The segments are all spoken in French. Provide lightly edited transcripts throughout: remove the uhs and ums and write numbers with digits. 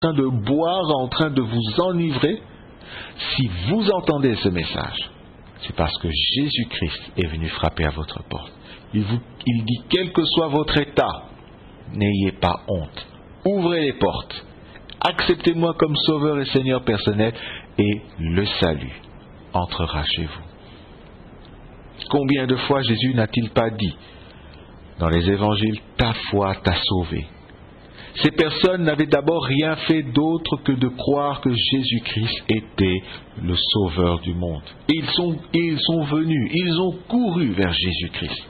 train de boire, en train de vous enivrer, si vous entendez ce message, c'est parce que Jésus-Christ est venu frapper à votre porte. Il dit, quel que soit votre état, n'ayez pas honte. Ouvrez les portes. Acceptez-moi comme sauveur et Seigneur personnel et le salut entrera chez vous. Combien de fois Jésus n'a-t-il pas dit dans les évangiles, ta foi t'a sauvé. Ces personnes n'avaient d'abord rien fait d'autre que de croire que Jésus-Christ était le sauveur du monde. Et ils sont venus, ils ont couru vers Jésus-Christ.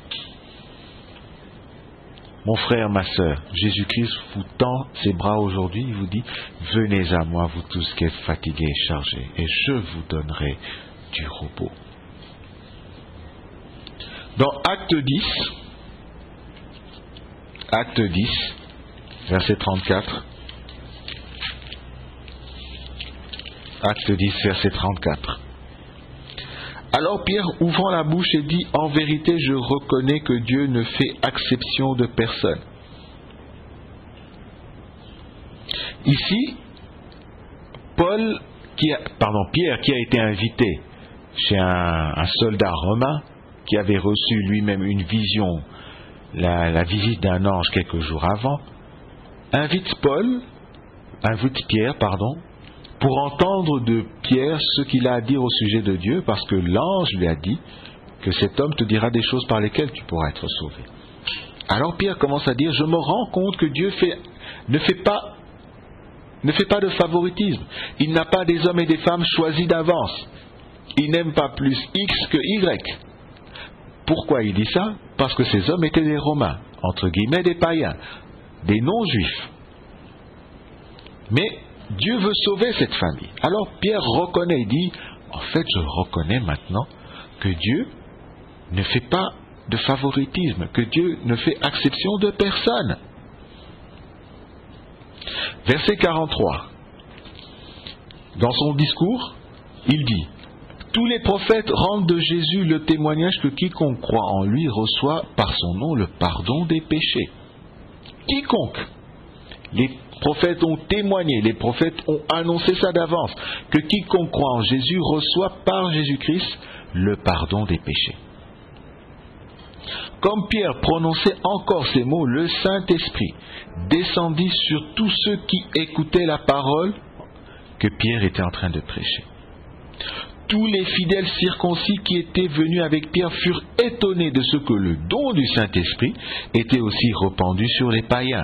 Mon frère, ma sœur, Jésus-Christ vous tend ses bras aujourd'hui, il vous dit, venez à moi, vous tous qui êtes fatigués et chargés, et je vous donnerai du repos. Dans Acte 10, verset 34. Acte 10, verset 34. Alors Pierre, ouvrant la bouche, et dit, en vérité, je reconnais que Dieu ne fait exception de personne. Ici, Pierre, qui a été invité chez un soldat romain, qui avait reçu lui-même une vision, la visite d'un ange quelques jours avant, invite Pierre, pour entendre de Pierre ce qu'il a à dire au sujet de Dieu, parce que l'ange lui a dit que cet homme te dira des choses par lesquelles tu pourras être sauvé. Alors Pierre commence à dire, je me rends compte que Dieu ne fait pas de favoritisme. Il n'a pas des hommes et des femmes choisis d'avance. Il n'aime pas plus X que Y. Pourquoi il dit ça? Parce que ces hommes étaient des Romains, entre guillemets des païens, des non-juifs. Mais Dieu veut sauver cette famille. Alors Pierre reconnaît, il dit, en fait je reconnais maintenant que Dieu ne fait pas de favoritisme, que Dieu ne fait exception de personne. Verset 43. Dans son discours, il dit, tous les prophètes rendent de Jésus le témoignage que quiconque croit en lui reçoit par son nom le pardon des péchés. Quiconque. Les prophètes ont témoigné, les prophètes ont annoncé ça d'avance, que quiconque croit en Jésus reçoit par Jésus-Christ le pardon des péchés. Comme Pierre prononçait encore ces mots, le Saint-Esprit descendit sur tous ceux qui écoutaient la parole que Pierre était en train de prêcher. Tous les fidèles circoncis qui étaient venus avec Pierre furent étonnés de ce que le don du Saint-Esprit était aussi répandu sur les païens.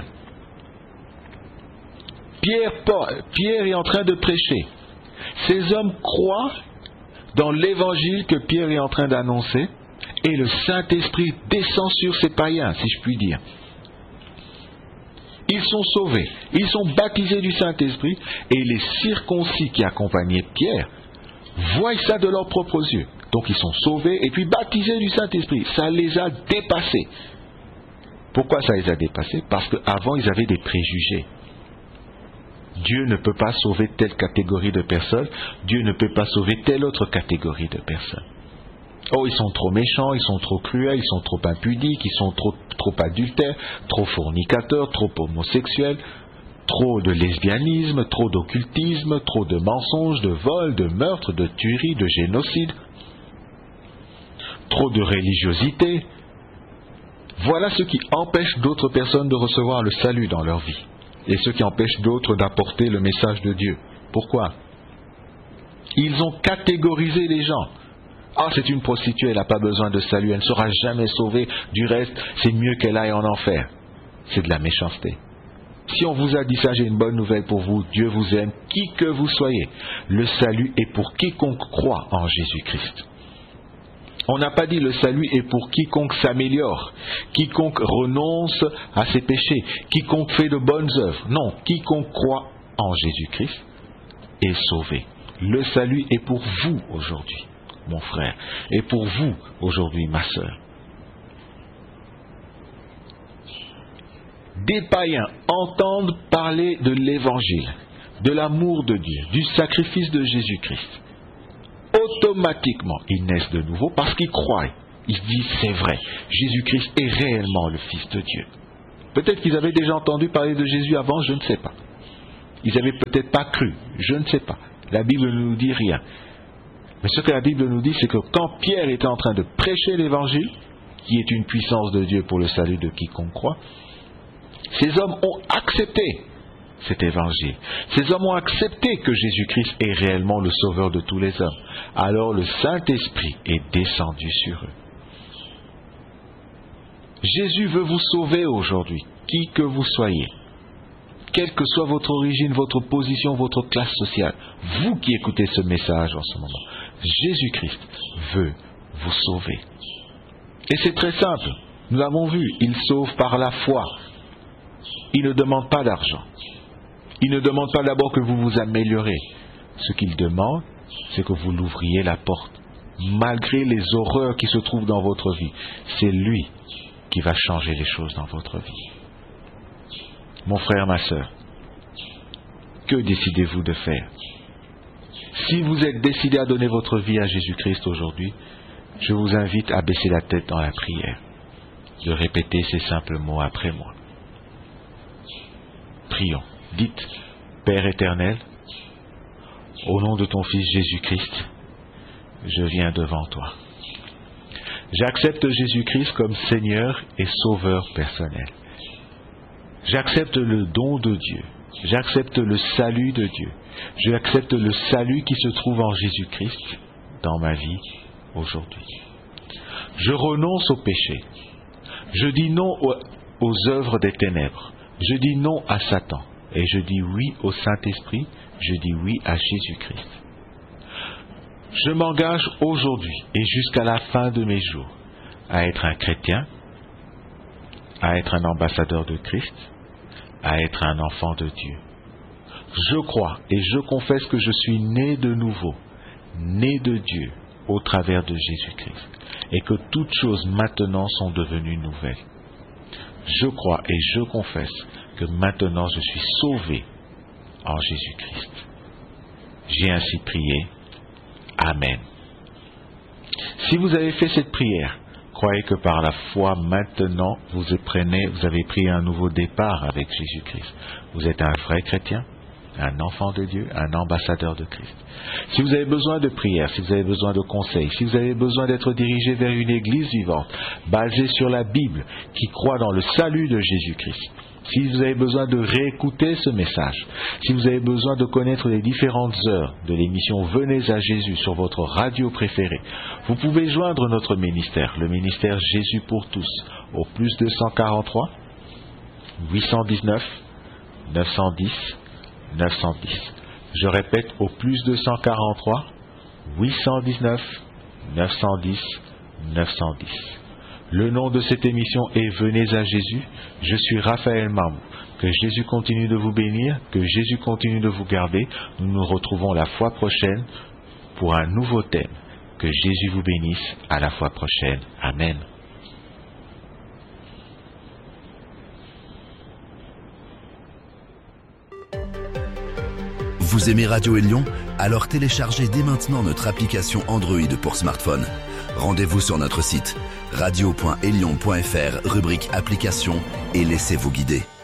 Pierre est en train de prêcher. Ces hommes croient dans l'évangile que Pierre est en train d'annoncer et le Saint-Esprit descend sur ces païens, si je puis dire. Ils sont sauvés, ils sont baptisés du Saint-Esprit et les circoncis qui accompagnaient Pierre voient ça de leurs propres yeux. Donc ils sont sauvés et puis baptisés du Saint-Esprit. Ça les a dépassés. Pourquoi ça les a dépassés? Parce qu'avant ils avaient des préjugés. Dieu ne peut pas sauver telle catégorie de personnes, Dieu ne peut pas sauver telle autre catégorie de personnes. Oh, ils sont trop méchants, ils sont trop cruels, ils sont trop impudiques, ils sont trop adultères, trop fornicateurs, trop homosexuels, trop de lesbianisme, trop d'occultisme, trop de mensonges, de vols, de meurtres, de tueries, de génocide, trop de religiosité. Voilà ce qui empêche d'autres personnes de recevoir le salut dans leur vie. Et ce qui empêche d'autres d'apporter le message de Dieu. Pourquoi? Ils ont catégorisé les gens. Ah, c'est une prostituée, elle n'a pas besoin de salut, elle ne sera jamais sauvée. Du reste, c'est mieux qu'elle aille en enfer. C'est de la méchanceté. Si on vous a dit ça, j'ai une bonne nouvelle pour vous. Dieu vous aime, qui que vous soyez. Le salut est pour quiconque croit en Jésus-Christ. On n'a pas dit le salut est pour quiconque s'améliore, quiconque renonce à ses péchés, quiconque fait de bonnes œuvres. Non, quiconque croit en Jésus-Christ est sauvé. Le salut est pour vous aujourd'hui, mon frère, et pour vous aujourd'hui, ma sœur. Des païens entendent parler de l'évangile, de l'amour de Dieu, du sacrifice de Jésus-Christ. Automatiquement, ils naissent de nouveau parce qu'ils croient. Ils se disent, c'est vrai, Jésus-Christ est réellement le Fils de Dieu. Peut-être qu'ils avaient déjà entendu parler de Jésus avant, je ne sais pas. Ils n'avaient peut-être pas cru, je ne sais pas. La Bible ne nous dit rien. Mais ce que la Bible nous dit, c'est que quand Pierre était en train de prêcher l'évangile, qui est une puissance de Dieu pour le salut de quiconque croit, ces hommes ont accepté cet évangile. Ces hommes ont accepté que Jésus-Christ est réellement le sauveur de tous les hommes. Alors le Saint-Esprit est descendu sur eux. Jésus veut vous sauver aujourd'hui, qui que vous soyez. Quelle que soit votre origine, votre position, votre classe sociale, vous qui écoutez ce message en ce moment, Jésus-Christ veut vous sauver. Et c'est très simple, nous l'avons vu, il sauve par la foi. Il ne demande pas d'argent. Il ne demande pas d'abord que vous vous améliorez. Ce qu'il demande, c'est que vous l'ouvriez la porte. Malgré les horreurs qui se trouvent dans votre vie, c'est lui qui va changer les choses dans votre vie. Mon frère, ma sœur, que décidez-vous de faire? Si vous êtes décidé à donner votre vie à Jésus-Christ aujourd'hui, je vous invite à baisser la tête dans la prière, de répéter ces simples mots après moi. Prions. Dites, Père éternel, au nom de ton Fils Jésus-Christ, je viens devant toi. J'accepte Jésus-Christ comme Seigneur et Sauveur personnel. J'accepte le don de Dieu. J'accepte le salut de Dieu. J'accepte le salut qui se trouve en Jésus-Christ dans ma vie aujourd'hui. Je renonce au péché. Je dis non aux œuvres des ténèbres. Je dis non à Satan. Et je dis oui au Saint-Esprit. Je dis oui à Jésus-Christ. Je m'engage aujourd'hui et jusqu'à la fin de mes jours à être un chrétien, à être un ambassadeur de Christ, à être un enfant de Dieu. Je crois et je confesse que je suis né de nouveau, né de Dieu au travers de Jésus-Christ, et que toutes choses maintenant sont devenues nouvelles. Je crois et je confesse que maintenant je suis sauvé en Jésus-Christ. J'ai ainsi prié. Amen. Si vous avez fait cette prière, croyez que par la foi maintenant vous avez pris un nouveau départ avec Jésus-Christ. Vous êtes un vrai chrétien, un enfant de Dieu, un ambassadeur de Christ. Si vous avez besoin de prière, si vous avez besoin de conseils, si vous avez besoin d'être dirigé vers une église vivante, basée sur la Bible, qui croit dans le salut de Jésus-Christ, si vous avez besoin de réécouter ce message, si vous avez besoin de connaître les différentes heures de l'émission Venez à Jésus sur votre radio préférée, vous pouvez joindre notre ministère, le ministère Jésus pour tous, au plus 243 819 910 910. Je répète, au plus 243 819 910 910. Le nom de cette émission est Venez à Jésus. Je suis Raphaël Marmou. Que Jésus continue de vous bénir, que Jésus continue de vous garder. Nous nous retrouvons la fois prochaine pour un nouveau thème. Que Jésus vous bénisse. À la fois prochaine. Amen. Vous aimez Radio Élion? Alors téléchargez dès maintenant notre application Android pour smartphone. Rendez-vous sur notre site radio.elion.fr, rubrique applications, et laissez-vous guider.